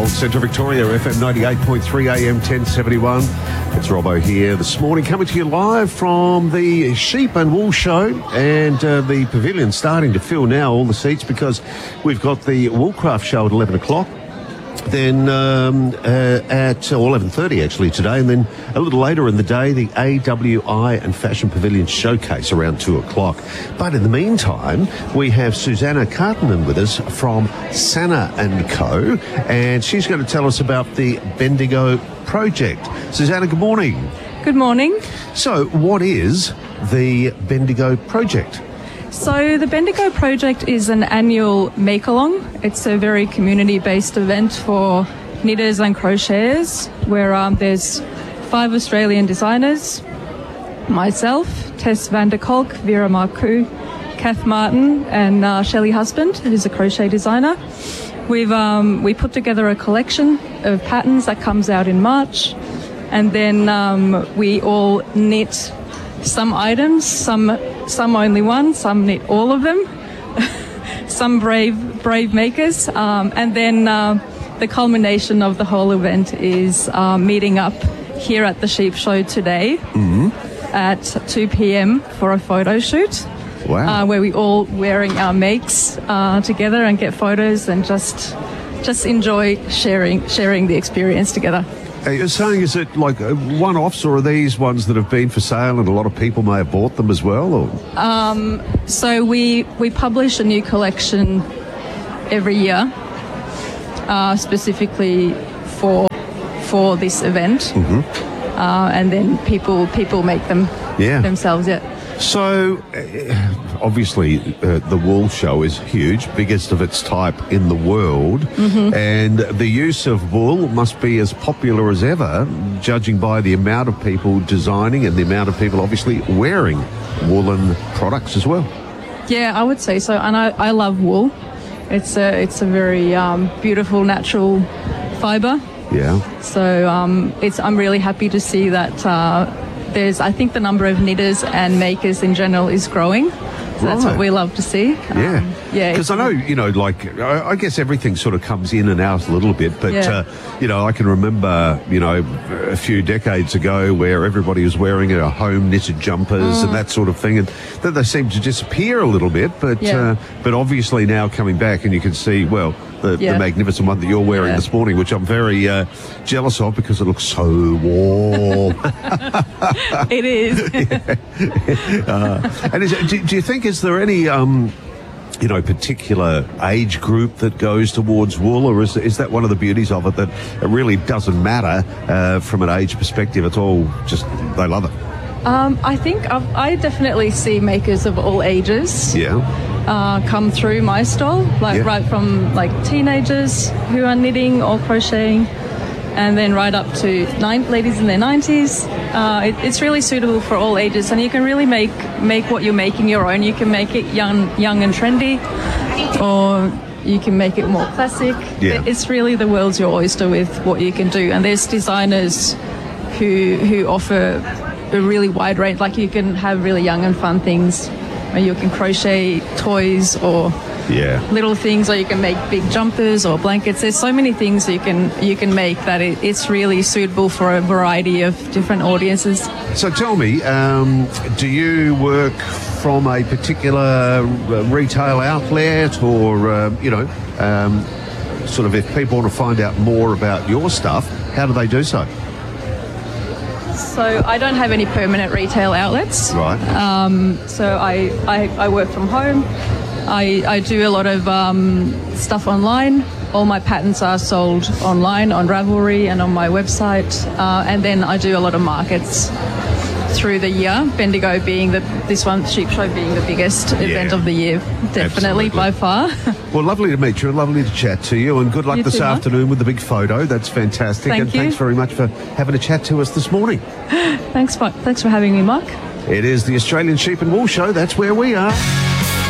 Gold Centre Victoria, FM 98.3 AM 1071. It's Robbo here this morning, coming to you live from the Sheep and Wool Show, and the pavilion starting to fill now, all the seats, because we've got the Woolcraft Show at 11 o'clock. Then at 11:30 actually today, and then a little later in the day, the AWI and Fashion Pavilion Showcase around 2 o'clock. But in the meantime, we have Susanna Cartinen with us from Sana & Co, and she's going to tell us about the Bendigo project. Susanna, good morning. Good morning. So what is the Bendigo project? So the Bendigo project is an annual make-along. It's a very community-based event for knitters and crocheters, where there's 5 Australian designers, myself, Tess van der Kolk, Vera Marcoux, Kath Martin, and Shelley Husband, who's a crochet designer. We put together a collection of patterns that comes out in March, and then we all knit some items, some only one, some knit all of them, some brave makers, and then the culmination of the whole event is meeting up here at the Sheep Show today at 2 p.m. for a photo shoot. Wow. Where we all wearing our makes together and get photos and just enjoy sharing the experience together. You're saying, is it like one-offs, or are these ones that have been for sale and a lot of people may have bought them as well? Or? So we publish a new collection every year, specifically for this event, and then people make them themselves. Yeah. So, obviously, the Wool Show is huge, biggest of its type in the world, and the use of wool must be as popular as ever, judging by the amount of people designing and the amount of people obviously wearing woolen products as well. Yeah, I would say so, and I love wool. It's a very beautiful natural fibre. Yeah. So I'm really happy to see that. I think the number of knitters and makers in general is growing. So that's what we love to see. Yeah. Because I know, like, I guess everything sort of comes in and out a little bit, but, I can remember, a few decades ago where everybody was wearing home knitted jumpers and that sort of thing, and then they seem to disappear a little bit, but obviously now coming back, and you can see, well, the magnificent one that you're wearing this morning, which I'm very jealous of because it looks so warm. It is. And do you think, is there any particular age group that goes towards wool, or is that one of the beauties of it, that it really doesn't matter from an age perspective? It's all just, they love it. I think I definitely see makers of all ages come through my stall, right from teenagers who are knitting or crocheting, and then right up to ladies in their 90s. It's really suitable for all ages, and you can really make what you're making your own. You can make it young and trendy, or you can make it more classic. Yeah. It's really the world's your oyster with what you can do, and there's designers who offer a really wide range. Like, you can have really young and fun things, or you can crochet toys or little things, or you can make big jumpers or blankets. There's so many things you can make that it's really suitable for a variety of different audiences. So tell me, do you work from a particular retail outlet, or sort of, if people want to find out more about your stuff, how do they do so? So I don't have any permanent retail outlets. Right. So I work from home. I do a lot of stuff online. All my patterns are sold online on Ravelry and on my website. And then I do a lot of markets through the year. Bendigo being this one, Sheep Show being the biggest event of the year, definitely. Absolutely. By far. Well, lovely to meet you and lovely to chat to you, and good luck this afternoon with the big photo. That's fantastic. Thank you. Thanks very much for having a chat to us this morning. Thanks for having me, Mark. It is the Australian Sheep and Wool Show. That's where we are.